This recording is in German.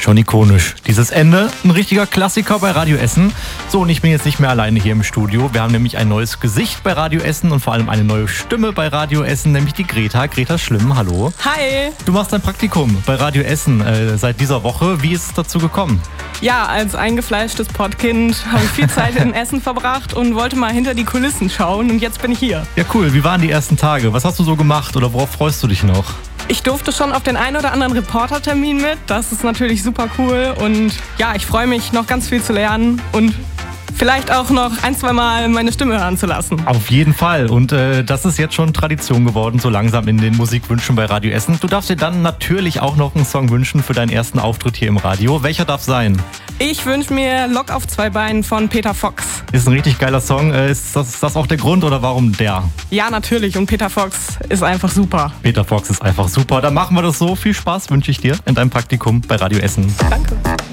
Schon ikonisch. Dieses Ende, ein richtiger Klassiker bei Radio Essen. So, und ich bin jetzt nicht mehr alleine hier im Studio. Wir haben nämlich ein neues Gesicht bei Radio Essen und vor allem eine neue Stimme bei Radio Essen, nämlich die Greta. Greta Schlimm, hallo. Hi. Du machst ein Praktikum bei Radio Essen seit dieser Woche. Wie ist es dazu gekommen? Ja, als eingefleischtes Pottkind habe ich viel Zeit in Essen verbracht und wollte mal hinter die Kulissen schauen und jetzt bin ich hier. Ja, cool. Wie waren die ersten Tage? Was hast du so gemacht oder worauf freust du dich noch? Ich durfte schon auf den einen oder anderen Reportertermin mit. Das ist natürlich super cool und ja, ich freue mich, noch ganz viel zu lernen und vielleicht auch noch 1-2 Mal meine Stimme hören zu lassen. Auf jeden Fall. Und das ist jetzt schon Tradition geworden, so langsam in den Musikwünschen bei Radio Essen. Du darfst dir dann natürlich auch noch einen Song wünschen für deinen ersten Auftritt hier im Radio. Welcher darf sein? Ich wünsche mir Lok auf 2 Beinen von Peter Fox. Ist ein richtig geiler Song. Ist das auch der Grund oder warum der? Ja, natürlich. Und Peter Fox ist einfach super. Peter Fox ist einfach super. Dann machen wir das so. Viel Spaß wünsche ich dir in deinem Praktikum bei Radio Essen. Danke.